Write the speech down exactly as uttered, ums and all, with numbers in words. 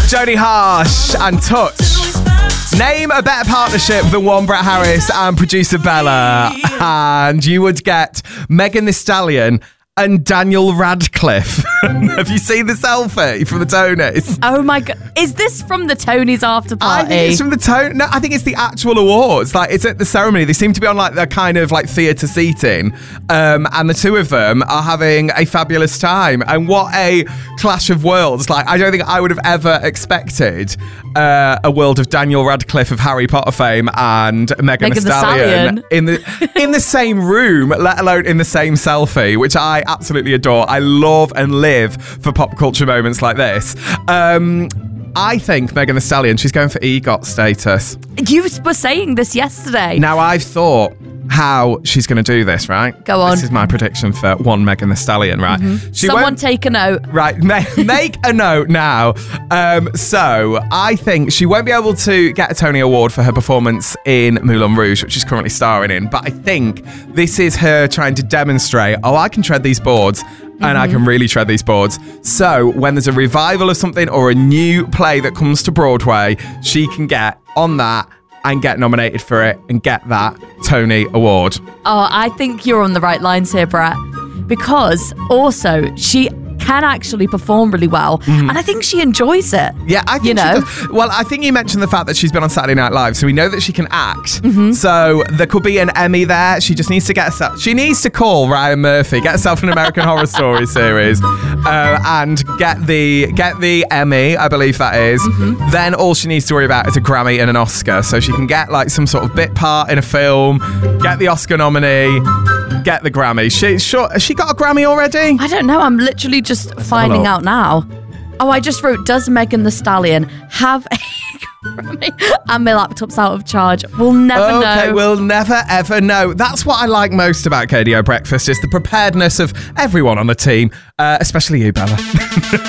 Jodie Harsh and Touch. Name a better partnership than one Brett Harris and producer Bella. And you would get Megan Thee Stallion and Daniel Radcliffe. Have you seen the selfie from the Tonys? Oh my God. Is this from the Tonys after party? I think it's from the Tony. No, I think it's the actual awards. Like, it's at the ceremony. They seem to be on like the kind of like theatre seating. Um, and the two of them are having a fabulous time. And what a clash of worlds. Like, I don't think I would have ever expected uh, a world of Daniel Radcliffe of Harry Potter fame and Megan Thee Stallion in the in the same room, let alone in the same selfie, which I absolutely adore. I love and live for pop culture moments like this. Um, I think Megan Thee Stallion, she's going for EGOT status. You were saying this yesterday. Now, I've thought how she's going to do this, right? Go on. This is my prediction for one Megan Thee Stallion, right? Mm-hmm. She Someone won't- take a note. Right, ma- make a note now. Um, so, I think she won't be able to get a Tony Award for her performance in Moulin Rouge, which she's currently starring in. But I think this is her trying to demonstrate, oh, I can tread these boards. And mm-hmm. I can really tread these boards. So when there's a revival of something or a new play that comes to Broadway, she can get on that and get nominated for it and get that Tony Award. Oh, I think you're on the right lines here, Brett. Because also, she can actually perform really well. Mm. And I think she enjoys it. Yeah, I think you know? she does. Well, I think you mentioned the fact that she's been on Saturday Night Live, so we know that she can act. Mm-hmm. So there could be an Emmy there. She just needs to get herself... She needs to call Ryan Murphy, get herself an American Horror Story series, uh, and get the get the Emmy, I believe that is. Mm-hmm. Then all she needs to worry about is a Grammy and an Oscar. So she can get like some sort of bit part in a film, get the Oscar nominee, get the Grammy. She, sure, has she got a Grammy already? I don't know. I'm literally just Let's finding out now. Oh, I just wrote, does Megan Thee Stallion have a Grammy? And my laptop's out of charge. We'll never okay, know. Okay, we'll never ever know. That's what I like most about K D O Breakfast, is the preparedness of everyone on the team, uh, especially you, Bella.